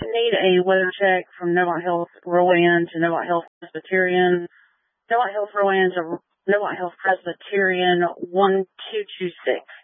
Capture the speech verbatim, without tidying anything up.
need a weather check from Novant Health Rowan to Novant Health Presbyterian. Novant Health Rowan to Novant Health Presbyterian one two two six.